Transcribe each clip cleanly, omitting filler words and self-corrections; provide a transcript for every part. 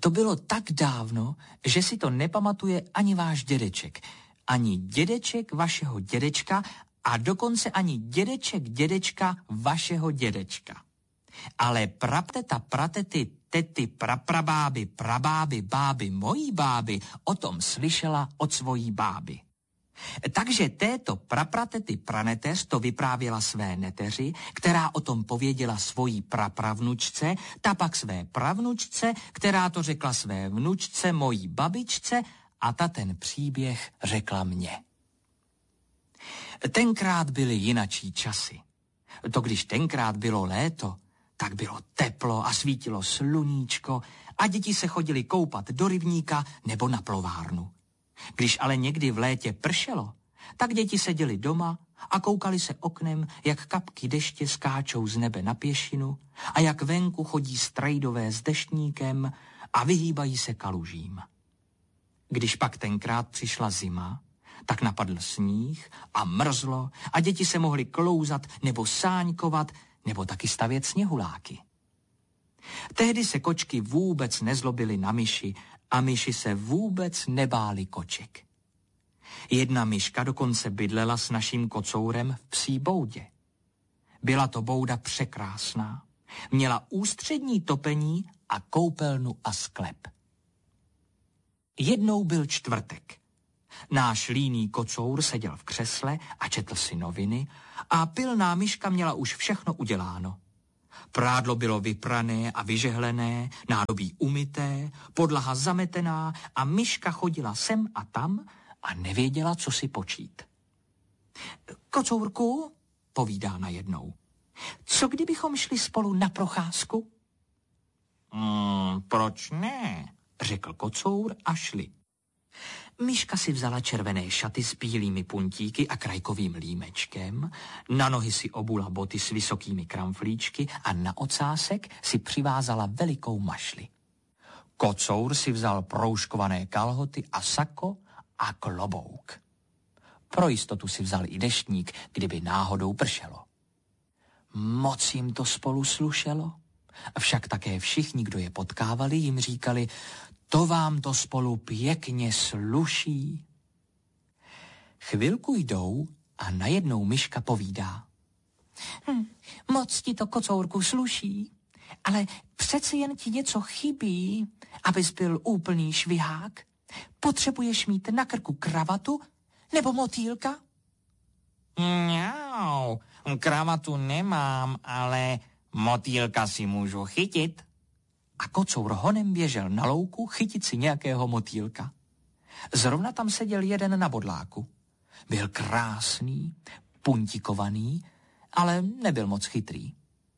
To bylo tak dávno, že si to nepamatuje ani váš dědeček, ani dědeček vašeho dědečka a dokonce ani dědeček dědečka vašeho dědečka. Ale prapteta, pratety, tety, praprabáby, prabáby, báby, mojí báby o tom slyšela od svojí báby. Takže této prapratety praneteř to vyprávěla své neteři, která o tom pověděla svojí prapravnučce, ta pak své pravnučce, která to řekla své vnučce, mojí babičce, a ta ten příběh řekla mně. Tenkrát byly jinačí časy. To když tenkrát bylo léto, tak bylo teplo a svítilo sluníčko a děti se chodili koupat do rybníka nebo na plovárnu. Když ale někdy v létě pršelo, tak děti seděli doma a koukali se oknem, jak kapky deště skáčou z nebe na pěšinu a jak venku chodí strejdové s deštníkem a vyhýbají se kalužím. Když pak tenkrát přišla zima, tak napadl sníh a mrzlo a děti se mohly klouzat nebo sáňkovat nebo taky stavět sněhuláky. Tehdy se kočky vůbec nezlobily na myši a myši se vůbec nebáli koček. Jedna myška dokonce bydlela s naším kocourem v psí boudě. Byla to bouda překrásná, měla ústřední topení a koupelnu a sklep. Jednou byl čtvrtek. Náš líný kocour seděl v křesle a četl si noviny a pilná myška měla už všechno uděláno. Prádlo bylo vyprané a vyžehlené, nádobí umyté, podlaha zametená a myška chodila sem a tam a nevěděla, co si počít. Kocourku, povídá najednou, co kdybychom šli spolu na procházku? Proč ne? Řekl kocour a šli. Myška si vzala červené šaty s bílými puntíky a krajkovým límečkem, na nohy si obula boty s vysokými kramflíčky a na ocásek si přivázala velikou mašli. Kocour si vzal proužkované kalhoty a sako a klobouk. Pro jistotu si vzal i deštník, kdyby náhodou pršelo. Moc jim to spolu slušelo. Však také všichni, kdo je potkávali, jim říkali, to vám to spolu pěkně sluší. Chvilku jdou a najednou myška povídá. Moc ti to, kocourku, sluší, ale přece jen ti něco chybí, abys byl úplný švihák. Potřebuješ mít na krku kravatu nebo motýlka? Mňau, kravatu nemám, ale motýlka si můžu chytit. A kocour honem běžel na louku chytit si nějakého motýlka. Zrovna tam seděl jeden na bodláku. Byl krásný, puntikovaný, ale nebyl moc chytrý.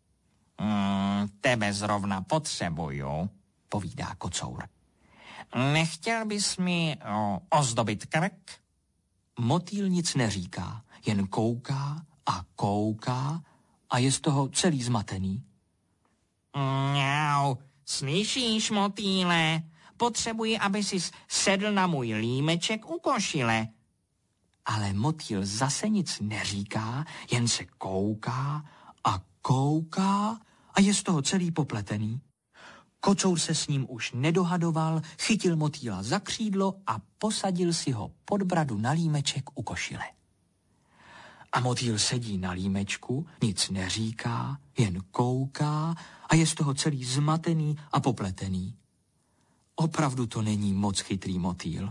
Tebe zrovna potřebuju, povídá kocour. Nechtěl bys mi ozdobit krk? Motýl nic neříká, jen kouká a je z toho celý zmatený. Mňau, slyšíš, motýle? Potřebuji, aby si sedl na můj límeček u košile. Ale motýl zase nic neříká, jen se kouká a je z toho celý popletený. Kocour se s ním už nedohadoval, chytil motýla za křídlo a posadil si ho pod bradu na límeček u košile. A motýl sedí na límečku, nic neříká, jen kouká a je z toho celý zmatený a popletený. Opravdu to není moc chytrý motýl.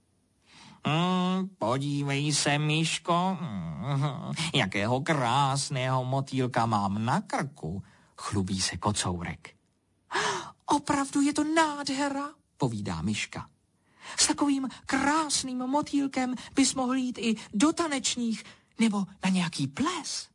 Podívej se, myško, jakého krásného motýlka mám na krku, chlubí se kocourek. Opravdu je to nádhera, povídá myška. S takovým krásným motýlkem bys mohl jít i do tanečních nebo na nějaký ples.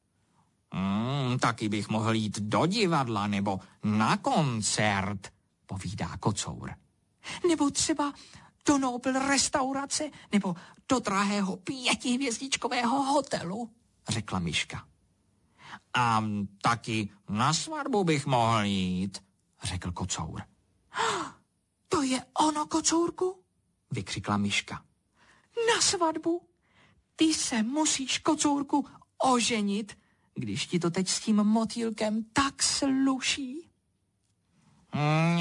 Taky bych mohl jít do divadla nebo na koncert, povídá kocour. Nebo třeba do Nobel restaurace nebo do drahého 5hvězdičkového hotelu, řekla myška. A taky na svatbu bych mohl jít, řekl kocour. To je ono, kocourku, vykřikla myška. Na svatbu? Ty se musíš, kocourku, oženit, když ti to teď s tím motýlkem tak sluší.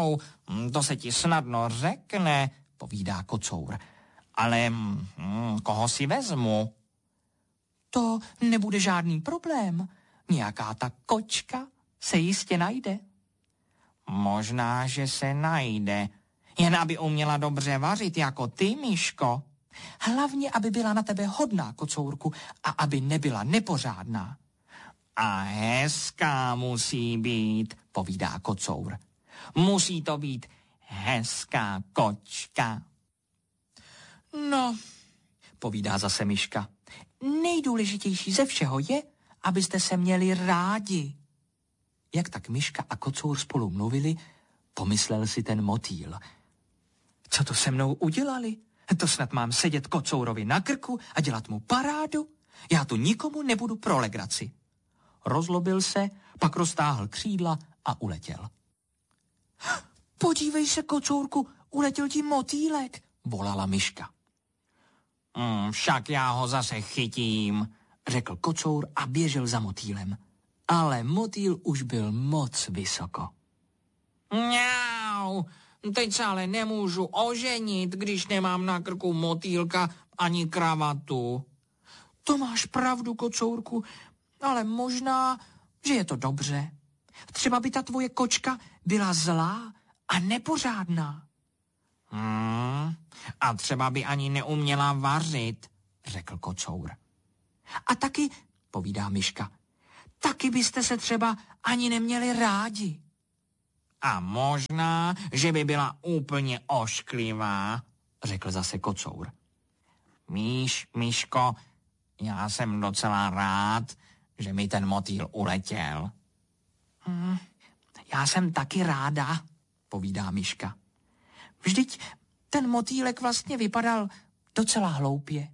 Mňau, to se ti snadno řekne, povídá kocour. Ale koho si vezmu? To nebude žádný problém. Nějaká ta kočka se jistě najde. Možná, že se najde. Jen aby uměla dobře vařit jako ty, Myško. Hlavně, aby byla na tebe hodná, kocourku, a aby nebyla nepořádná. A hezká musí být, povídá kocour. Musí to být hezká kočka. No, povídá zase Myška. Nejdůležitější ze všeho je, abyste se měli rádi. Jak tak Myška a kocour spolu mluvili, pomyslel si ten motýl. Co to se mnou udělali? To snad mám sedět kocourovi na krku a dělat mu parádu? Já tu nikomu nebudu pro legraci. Rozlobil se, pak roztáhl křídla a uletěl. Podívej se, kocourku, uletěl ti motýlek, volala Myška. Však já ho zase chytím, řekl kocour a běžel za motýlem. Ale motýl už byl moc vysoko. Mňau, teď se ale nemůžu oženit, když nemám na krku motýlka ani kravatu. To máš pravdu, kocourku, ale možná, že je to dobře. Třeba by ta tvoje kočka byla zlá a nepořádná. A třeba by ani neuměla vařit, řekl kocour. A taky, povídá Myška, taky byste se třeba ani neměli rádi. A možná, že by byla úplně ošklivá, řekl zase kocour. Myško, já jsem docela rád, že mi ten motýl uletěl. Já jsem taky ráda, povídá Myška. Vždyť ten motýlek vlastně vypadal docela hloupě.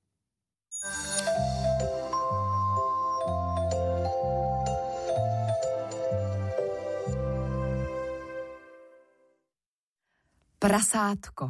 Prasátko.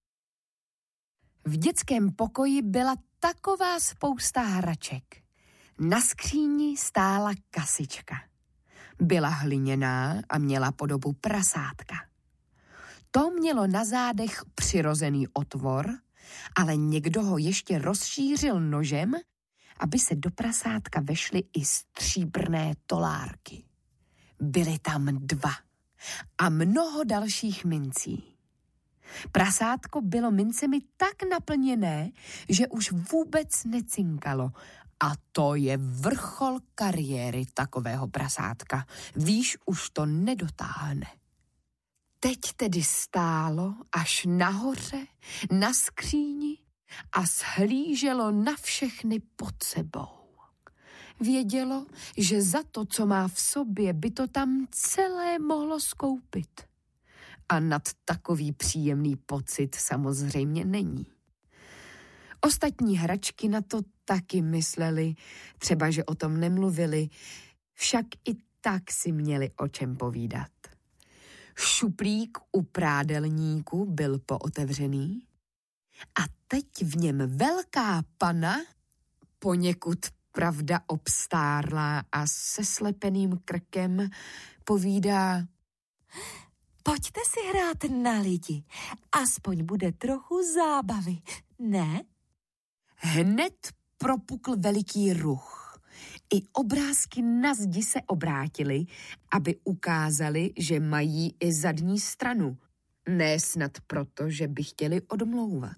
V dětském pokoji byla taková spousta hraček. Na skříni stála kasička. Byla hliněná a měla podobu prasátka. To mělo na zádech přirozený otvor, ale někdo ho ještě rozšířil nožem, aby se do prasátka vešly i stříbrné tolárky. Byly tam 2 a mnoho dalších mincí. Prasátko bylo mincemi tak naplněné, že už vůbec necinkalo. A to je vrchol kariéry takového prasátka. Víš, už to nedotáhne. Teď tedy stálo až nahoře, na skříni a shlíželo na všechny pod sebou. Vědělo, že za to, co má v sobě, by to tam celé mohlo skoupit. A nad takový příjemný pocit samozřejmě není. Ostatní hračky na to taky mysleli, třeba, že o tom nemluvili, však i tak si měli o čem povídat. Šuplík u prádelníku byl pootevřený a teď v něm velká pana, poněkud pravda obstárlá a se slepeným krkem, povídá: Pojďte si hrát na lidi, aspoň bude trochu zábavy, ne? Hned propukl veliký ruch. I obrázky na zdi se obrátily, aby ukázali, že mají i zadní stranu. Ne snad proto, že by chtěli odmlouvat.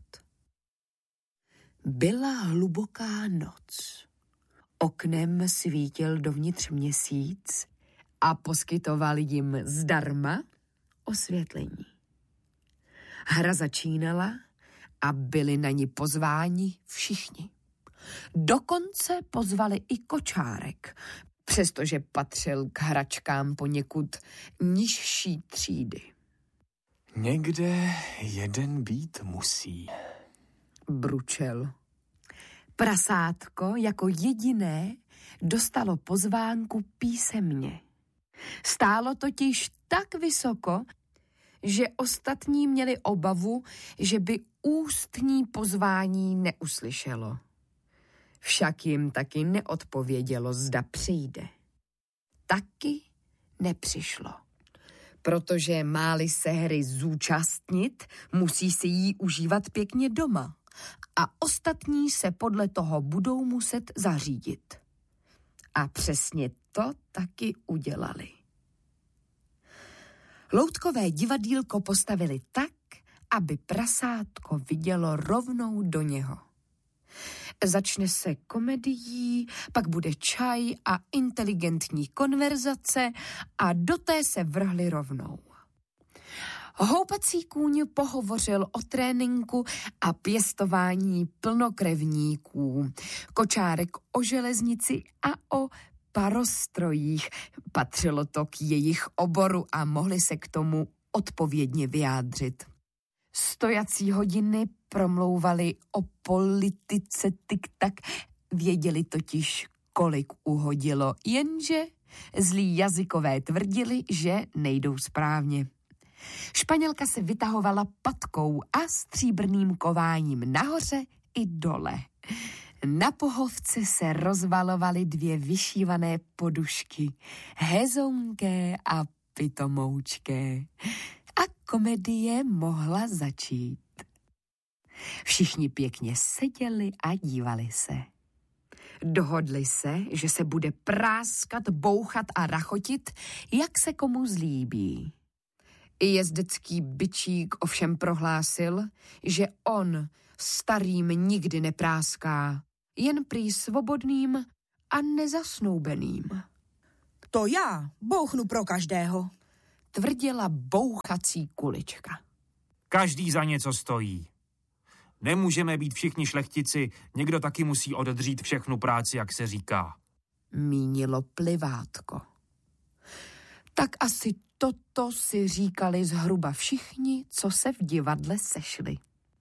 Byla hluboká noc. Oknem svítil dovnitř měsíc a poskytoval jim zdarma osvětlení. Hra začínala a byli na ní pozváni všichni. Dokonce pozvali i kočárek, přestože patřil k hračkám poněkud nižší třídy. Někde jeden být musí, Bručel. Prasátko jako jediné dostalo pozvánku písemně. Stálo totiž tak vysoko, že ostatní měli obavu, že by ústní pozvání neuslyšelo. Však jim taky neodpovědělo, zda přijde. Taky nepřišlo. Protože má-li se hry zúčastnit, musí si ji užívat pěkně doma a ostatní se podle toho budou muset zařídit. A přesně to taky udělali. Loutkové divadýlko postavili tak, aby prasátko vidělo rovnou do něho. Začne se komedií, pak bude čaj a inteligentní konverzace a do té se vrhli rovnou. Houpací kůň pohovořil o tréninku a pěstování plnokrevníků, Kočárek o železnici a o parostrojích. Patřilo to k jejich oboru a mohli se k tomu odpovědně vyjádřit. Stojací hodiny promlouvali o politice tik-tak, věděli totiž, kolik uhodilo, jenže zlí jazykové tvrdili, že nejdou správně. Španělka se vytahovala patkou a stříbrným kováním nahoře i dole. Na pohovce se rozvalovaly 2 vyšívané podušky, hezounké a pitomoučké. A komedie mohla začít. Všichni pěkně seděli a dívali se. Dohodli se, že se bude práskat, bouchat a rachotit, jak se komu zlíbí. Jezdecký bičík ovšem prohlásil, že on starým nikdy nepráská, jen prý svobodným a nezasnoubeným. To já bouchnu pro každého, tvrdila bouchací kulička. Každý za něco stojí. Nemůžeme být všichni šlechtici, někdo taky musí oddřít všechnu práci, jak se říká. Mínilo Plivátko. Tak asi toto si říkali zhruba všichni, co se v divadle sešli.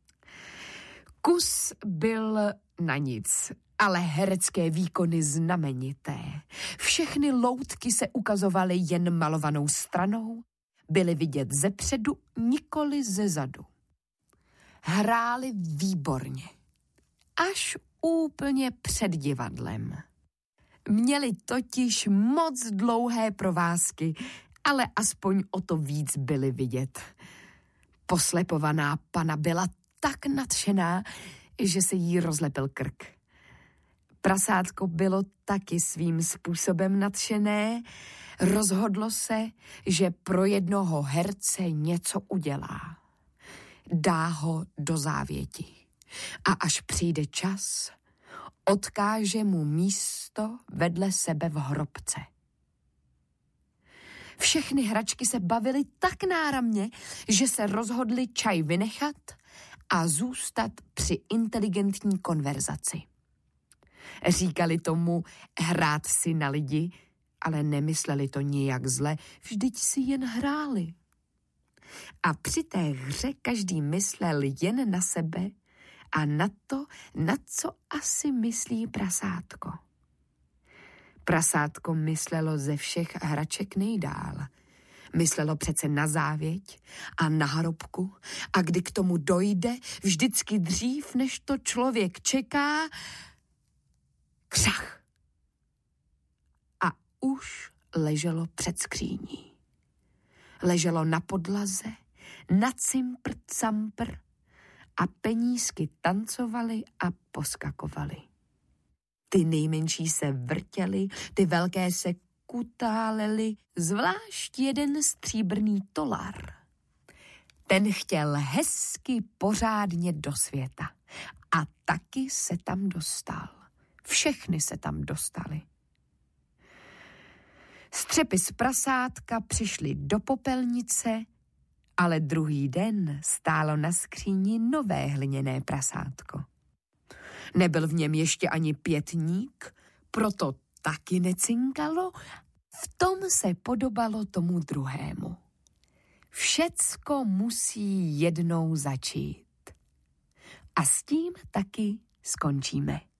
Kus byl na nic, ale herecké výkony znamenité. Všechny loutky se ukazovaly jen malovanou stranou, byly vidět zepředu, nikoli zezadu. Hráli výborně, až úplně před divadlem. Měli totiž moc dlouhé provázky, ale aspoň o to víc byli vidět. Poslepovaná pana byla tak nadšená, že se jí rozlepil krk. Prasátko bylo taky svým způsobem nadšené, rozhodlo se, že pro jednoho herce něco udělá. Dá ho do závěti. A až přijde čas, odkáže mu místo vedle sebe v hrobce. Všechny hračky se bavily tak náramně, že se rozhodli čaj vynechat a zůstat při inteligentní konverzaci. Říkali tomu hrát si na lidi, ale nemysleli to nijak zle, vždyť si jen hráli. A při té hře každý myslel jen na sebe a na to, na co asi myslí prasátko. Prasátko myslelo ze všech hraček nejdál. Myslelo přece na závěť a na hrobku a kdy k tomu dojde, vždycky dřív, než to člověk čeká, křach. A už leželo před skříní. Leželo na podlaze, na cimpr-campr a penízky tancovaly a poskakovaly. Ty nejmenší se vrtěly, ty velké se kutálely, zvlášť jeden stříbrný tolar. Ten chtěl hezky pořádně do světa a taky se tam dostal. Všechny se tam dostali. Střepy z prasátka přišly do popelnice, ale druhý den stálo na skříni nové hliněné prasátko. Nebyl v něm ještě ani pětník, proto taky necinkalo, v tom se podobalo tomu druhému. Všecko musí jednou začít. A s tím taky skončíme.